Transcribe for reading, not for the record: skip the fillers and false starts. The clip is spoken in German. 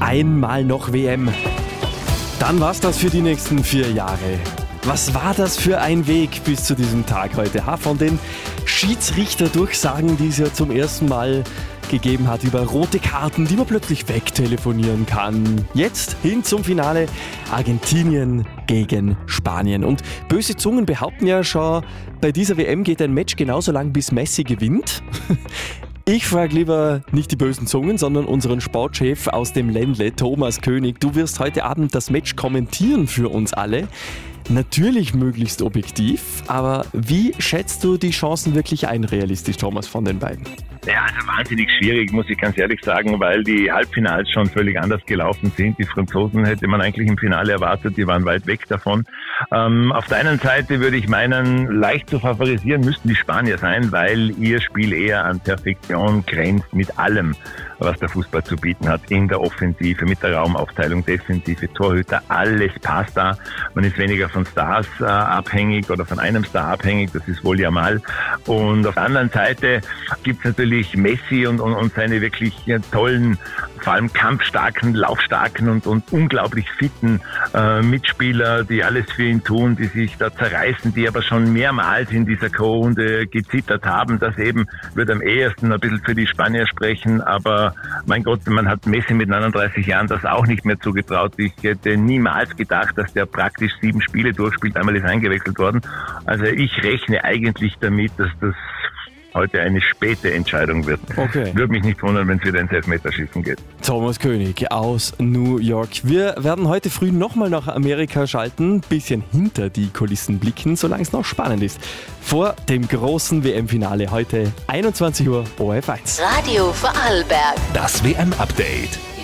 einmal noch WM. Dann war's das für die nächsten 4 Jahre. Was war das für ein Weg bis zu diesem Tag heute? Von den Schiedsrichterdurchsagen, die es ja zum ersten Mal gegeben hat, über rote Karten, die man plötzlich wegtelefonieren kann. Jetzt hin zum Finale Argentinien gegen Spanien. Und böse Zungen behaupten ja schon, bei dieser WM geht ein Match genauso lang, bis Messi gewinnt. Ich frage lieber nicht die bösen Zungen, sondern unseren Sportchef aus dem Ländle, Thomas König. Du wirst heute Abend das Match kommentieren für uns alle. Natürlich möglichst objektiv, aber wie schätzt du die Chancen wirklich ein, realistisch, Thomas, von den beiden? Ja, also wahnsinnig schwierig, muss ich ganz ehrlich sagen, weil die Halbfinals schon völlig anders gelaufen sind. Die Franzosen hätte man eigentlich im Finale erwartet, die waren weit weg davon. Auf der einen Seite würde ich meinen, leicht zu favorisieren müssten die Spanier sein, weil ihr Spiel eher an Perfektion grenzt mit allem, was der Fußball zu bieten hat. In der Offensive, mit der Raumaufteilung, Defensive, Torhüter, alles passt da. Man ist weniger von Stars abhängig oder von einem Star abhängig, das ist wohl ja mal. Und auf der anderen Seite gibt es natürlich Messi und seine wirklich tollen, vor allem kampfstarken, laufstarken und unglaublich fitten Mitspieler, die alles für ihn tun, die sich da zerreißen, die aber schon mehrmals in dieser K.O.-Runde gezittert haben. Das eben wird am ehesten ein bisschen für die Spanier sprechen, aber mein Gott, man hat Messi mit 39 Jahren das auch nicht mehr zugetraut. Ich hätte niemals gedacht, dass der praktisch 7 Spiele durchspielt, einmal ist eingewechselt worden. Also ich rechne eigentlich damit, dass das heute eine späte Entscheidung wird. Okay. Würde mich nicht wundern, wenn es wieder ins Elfmeterschießen geht. Thomas König aus New York. Wir werden heute früh nochmal nach Amerika schalten, bisschen hinter die Kulissen blicken, solange es noch spannend ist. Vor dem großen WM-Finale heute 21 Uhr ORF 1. Radio Vorarlberg. Das WM-Update.